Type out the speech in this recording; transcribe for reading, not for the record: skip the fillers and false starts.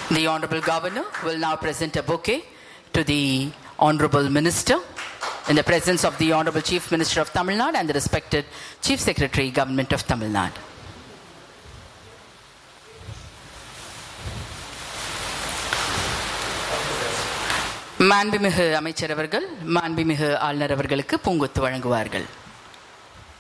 The Honorable Governor will now present a bouquet to the Honorable Minister in the presence of the Honorable Chief Minister of Tamil Nadu and the respected Chief Secretary, Government of Tamil Nadu. மாண்புமிகு அமைச்சர் அவர்கள் மாண்புமிகு ஆளுநர் அவர்களுக்கு பூங்கொத்து வழங்குவார்கள்.